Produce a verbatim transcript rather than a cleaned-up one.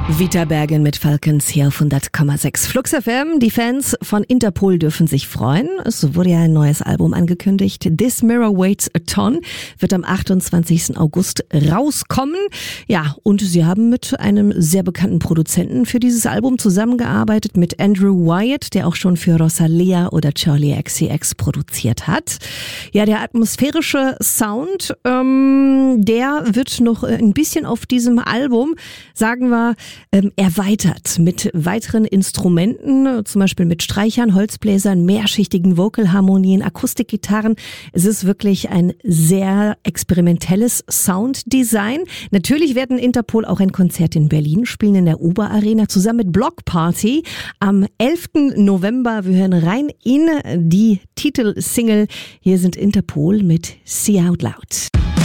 Vita Bergen mit Falcons hier auf hundert Komma sechs Flux F M. Die Fans von Interpol dürfen sich freuen. Es wurde ja ein neues Album angekündigt. This Mirror Weighs a Ton wird am achtundzwanzigsten August rauskommen. Ja, und sie haben mit einem sehr bekannten Produzenten für dieses Album zusammengearbeitet, mit Andrew Wyatt, der auch schon für Rosalea oder Charli X C X produziert hat. Ja, der atmosphärische Sound, ähm, der wird noch ein bisschen auf diesem Album, sagen wir, Ähm, erweitert mit weiteren Instrumenten, zum Beispiel mit Streichern, Holzbläsern, mehrschichtigen Vocalharmonien, Akustikgitarren. Es ist wirklich ein sehr experimentelles Sounddesign. Natürlich werden Interpol auch ein Konzert in Berlin spielen, in der Uber Arena, zusammen mit Block Party am elften November. Wir hören rein in die Titelsingle. Hier sind Interpol mit See Out Loud.